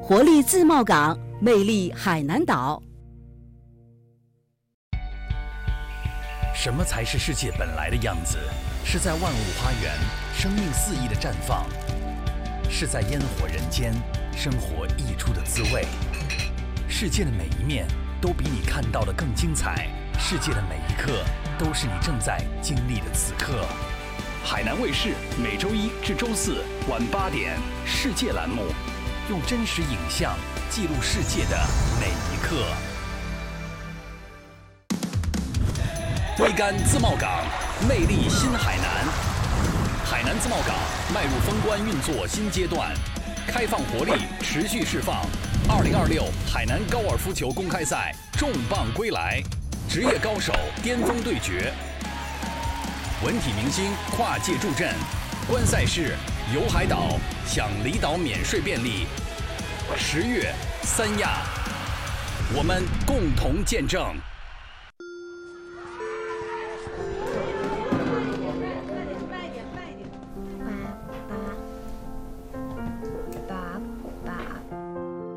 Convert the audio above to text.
活力自贸港，魅力海南岛。 什么才是世界本来的样子？是在万物花园，生命肆意的绽放；是在烟火人间，生活溢出的滋味。世界的每一面都比你看到的更精彩，世界的每一刻都是你正在经历的此刻。海南卫视每周一至周四晚8点，世界栏目，用真实影像记录世界的每一刻。桅杆自贸港，魅力新海南。海南自贸港迈入封关运作新阶段，开放活力持续释放。2026海南高尔夫球公开赛重磅归来，职业高手巅峰对决，文体明星跨界助阵。观赛事游海岛，享离岛免税便利。10月3亚，我们共同见证。